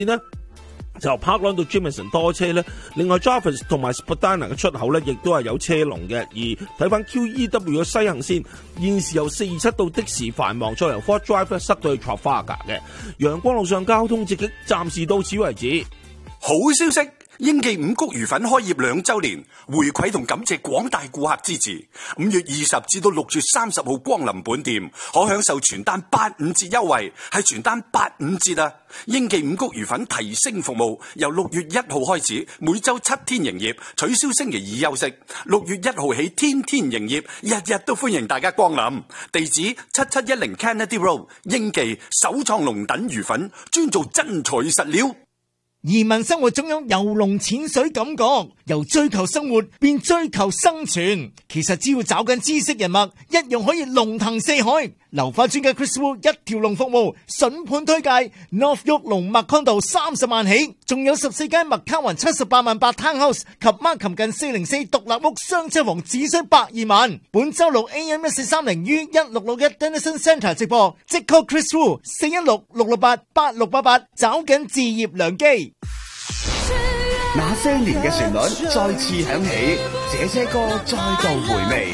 呢就 Parkrun 到 Jameson 多車咧，另外 Jarvis 同埋 Spadina 嘅出口咧，亦都係有車龍嘅。而睇翻 QEW 嘅西行線，現時由427到的士繁忙，再由 Fort Drive 塞到去 Trafalgar 嘅。陽光路上交通直擊，暫時到此為止。 好消息！英記五穀魚粉開業2週年，回饋同感謝廣大顧客支持。5月20至到6月30號光臨本店，可享受全單85折優惠，係全單85折啊！英記五穀魚粉提升服務，由6月1號開始，每週7天營業，取消星期2休息。6月1號起天天營業，日日都歡迎大家光臨。地址7710 Kennedy Road， 英記首創龍躉魚粉，專做真材實料。 移民生活總有游龍潛水感覺，由追求生活變追求生存。其實只要找緊知識人脈，一樣可以龍騰四海。流花專家 Chris Wu 一條龍服務，筍盤推介 North York 龍麥康道30萬起，仲有14間麥卡雲78萬8 Townhouse 及 Markham 近404獨立屋雙車房只需120萬。本周六 AM 1430於1661 Denison Centre 直播，即 call Chris Wu 416-668-8688，找緊置業良機。 那些年嘅旋律再次響起，這些歌再度回味。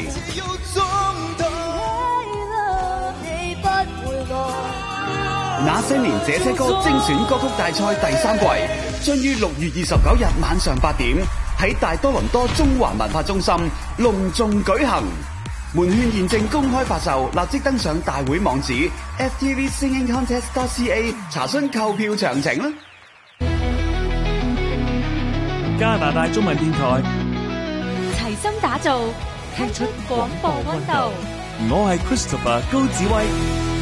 那些年這些歌精選歌曲大賽第3季將於6月29日晚上8點喺大多倫多中環文化中心隆重舉行。門券現正公開發售，立即登上大會網址 ftvsingingcontest.ca 查詢購票詳情啦。 加拿大中文電台齊心打造，聽出廣播溫度。 我係 Christopher 高子威。